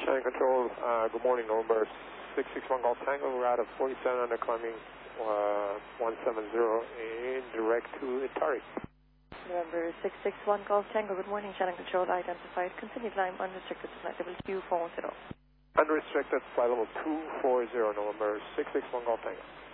Channel Control, good morning, November 661 Golf Tango. We're out of 47 under climbing 170 in direct to Itari. November 661 Golf Tango, good morning, Channel Control identified. Continue climb unrestricted flight level Q40. Unrestricted flight level 240, November 661 Golf Tango.